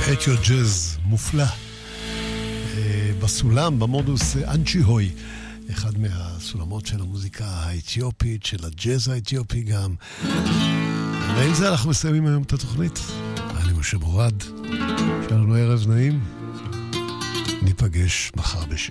אתיו ג'אז מופלא בסולם, במודוס אנצ'י הוי, אחד מהסולמות של המוזיקה האתיופית, של הג'אז האתיופי גם. ועם זה אנחנו מסיימים היום את התוכנית. אני משה מורד, שיהיה לנו ערב נעים, ניפגש מחר ב6.